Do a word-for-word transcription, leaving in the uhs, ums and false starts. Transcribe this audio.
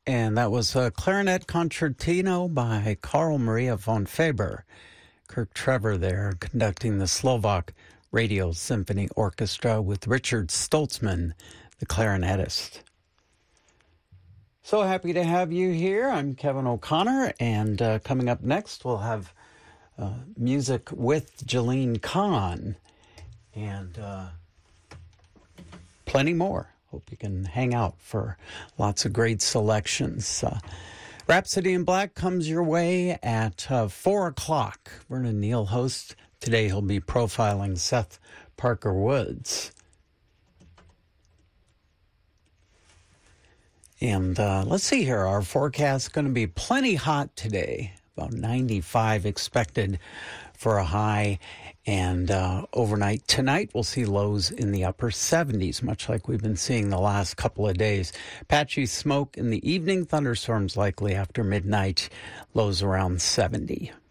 and that was a clarinet concertino by Carl Maria von Faber. Kirk Trevor there conducting the Slovak Radio Symphony Orchestra with Richard Stoltzman, the clarinetist. So happy to have you here. I'm Kevin O'Connor, and uh, coming up next we'll have uh, music with Jalene Kahn and uh, plenty more. Hope you can hang out for lots of great selections. Uh, Rhapsody in Black comes your way at uh, four o'clock. Vernon Neal hosts. Today he'll be profiling Seth Parker Woods. And uh, let's see here. Our forecast is going to be plenty hot today. About ninety-five expected for a high. And uh, overnight tonight, we'll see lows in the upper seventies, much like we've been seeing the last couple of days. Patchy smoke in the evening, thunderstorms likely after midnight, lows around seventy.